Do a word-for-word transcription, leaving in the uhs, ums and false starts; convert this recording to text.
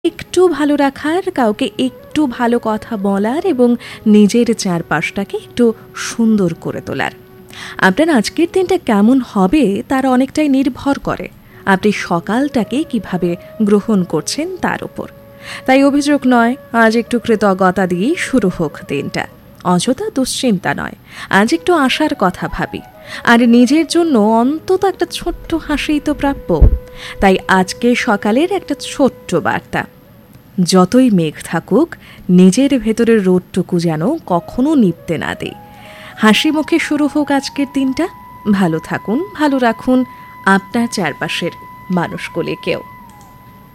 একটু ভালো রাখার, কাউকে একটু ভালো কথা বলার এবং নিজের চারপাশটাকে একটু সুন্দর করে তোলার। আপনার আজকের দিনটা কেমন হবে তার অনেকটাই নির্ভর করে আপনি সকালটাকে কিভাবে গ্রহণ করছেন তার উপর। তাই অভিযোগ নয়, আজ একটু কৃতজ্ঞতা দিয়েই শুরু হোক দিনটা। অযথা দুশ্চিন্তা নয়, আজ একটু আশার কথা ভাবি। আর নিজের জন্য অন্তত একটা ছোট্ট হাসিই তো প্রাপ্য। তাই আজকে সকালের একটা ছোট্ট বার্তা, যতই মেঘ থাকুক নিজের ভেতরের রোদটুকু যেন কখনো নিভতে না দেয়। হাসি মুখে শুরু হোক আজকের দিনটা। ভালো থাকুন, ভালো রাখুন আপনার চারপাশের মানুষগুলিকেও।